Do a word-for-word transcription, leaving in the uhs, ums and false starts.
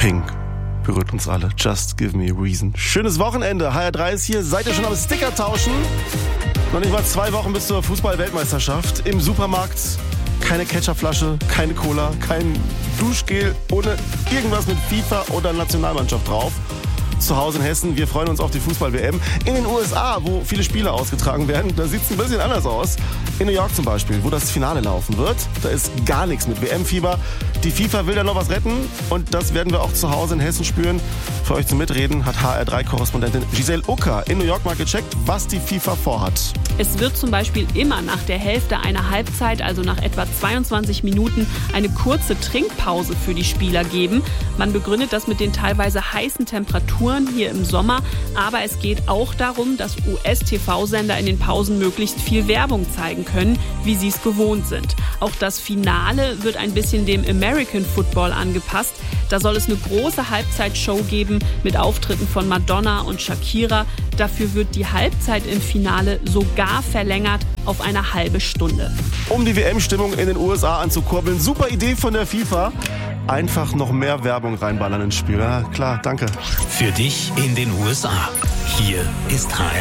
Pink berührt uns alle. Just give me a reason. Schönes Wochenende. H R drei ist hier. Seid ihr schon am Sticker tauschen? Noch nicht mal zwei Wochen bis zur Fußball-Weltmeisterschaft. Im Supermarkt keine Ketchupflasche, keine Cola, kein Duschgel ohne irgendwas mit FIFA oder Nationalmannschaft drauf. Zu Hause in Hessen, wir freuen uns auf die Fußball-W M. In den U S A, wo viele Spiele ausgetragen werden, da sieht es ein bisschen anders aus. In New York zum Beispiel, wo das Finale laufen wird, da ist gar nichts mit W M-Fieber. Die FIFA will da noch was retten und das werden wir auch zu Hause in Hessen spüren. Für euch zum Mitreden hat H R drei-Korrespondentin Giselle Ucker in New York mal gecheckt, was die FIFA vorhat. Es wird zum Beispiel immer nach der Hälfte einer Halbzeit, also nach etwa zweiundzwanzig Minuten, eine kurze Trinkpause für die Spieler geben. Man begründet das mit den teilweise heißen Temperaturen hier im Sommer, aber es geht auch darum, dass U S-T V-Sender in den Pausen möglichst viel Werbung zeigen können, wie sie es gewohnt sind. Auch das Finale wird ein bisschen dem American Football angepasst. Da soll es eine große Halbzeitshow geben mit Auftritten von Madonna und Shakira. Dafür wird die Halbzeit im Finale sogar verlängert auf eine halbe Stunde. Um die W M-Stimmung in den U S A anzukurbeln, super Idee von der FIFA. Einfach noch mehr Werbung reinballern ins Spiel. Ja, klar, danke. Für dich in den U S A. Hier ist H R